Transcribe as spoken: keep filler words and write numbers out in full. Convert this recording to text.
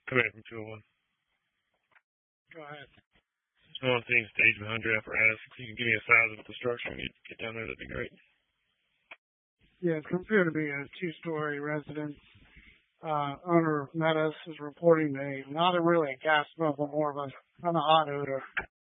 Come in from two oh one. Go ahead. Small thing, stage behind your apparatus. If you can give me a size of the structure and get, get down there, that'd be great. Yeah, it's considered to be a two-story residence. Uh, owner Meadows is reporting a, not a really a gas smell, but more of a kind of hot odor.